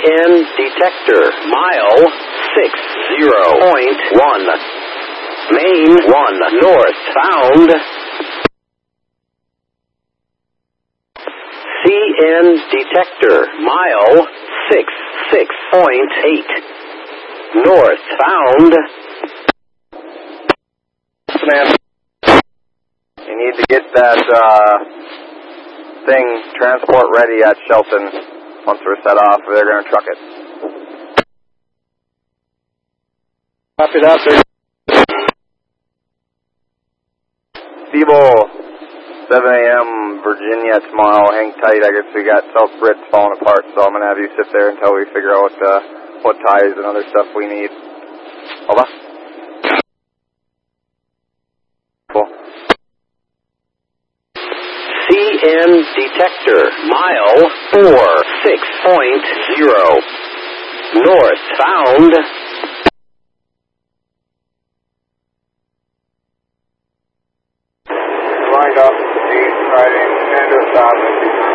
CN detector, mile 60.1. Main 1 north, found. CN detector, mile 66.8. North, found. Man, you need to get that thing transport ready at Shelton once we're set off, or they're going to truck it. Copy that, sir. Steve-O, 7 a.m. Virginia tomorrow. Hang tight. I guess we got South Brits falling apart, so I'm going to have you sit there until we figure out what ties and other stuff we need. Over. Cool. CN detector, mile 46.0. North, found. Lined up, Steve, riding, and stop.